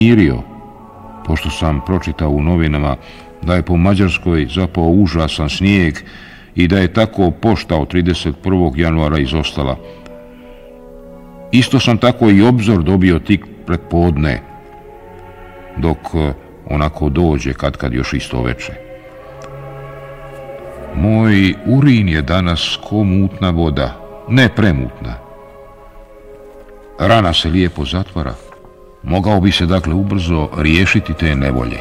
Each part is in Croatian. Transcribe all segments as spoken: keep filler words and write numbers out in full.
mirio, pošto sam pročitao u novinama da je po Mađarskoj zapao užasan snijeg i da je tako pošta od trideset prvog januara izostala. Isto sam tako i obzor dobio tik pred podne, dok onako dođe kad kad još isto veče. Moj urin je danas ko mutna voda, ne premutna. Rana se lijepo zatvara. Mogao bi se dakle ubrzo riješiti te nevolje.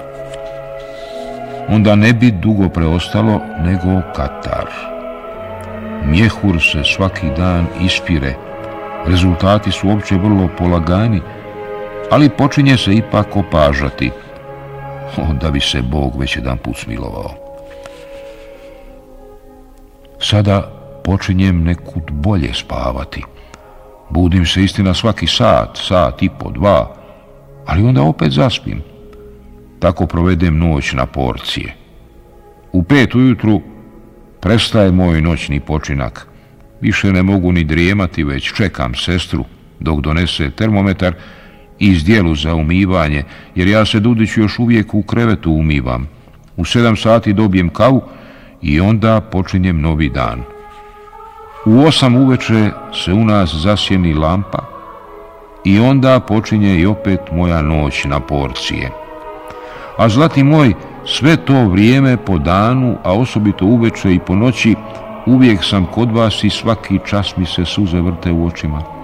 Onda ne bi dugo preostalo nego katar. Mjehur se svaki dan ispire. Rezultati su uopće vrlo polagani, ali počinje se ipak opažati. O, da bi se Bog već jedan put smilovao. Sada počinjem nekud bolje spavati. Budim se istina svaki sat, sat i po dva, ali onda opet zaspim. Tako provedem noć na porcije. U pet ujutru prestaje moj noćni počinak. Više ne mogu ni drijemati, već čekam sestru dok donese termometar i zdjelu za umivanje, jer ja se, Dudiću, još uvijek u krevetu umivam. U sedam sati dobijem kavu i onda počinjem novi dan. U osam uveče se u nas zasjeni lampa i onda počinje i opet moja noć na porcije. A zlati moj, sve to vrijeme po danu, a osobito uveče i po noći, uvijek sam kod vas i svaki čas mi se suze vrte u očima.